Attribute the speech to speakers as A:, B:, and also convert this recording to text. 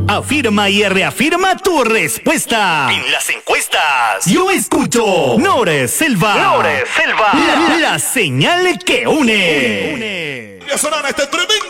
A: Afirma y reafirma tu respuesta. En las encuestas, yo escucho Nore Selva. La señal que une.
B: Sonar este tremendo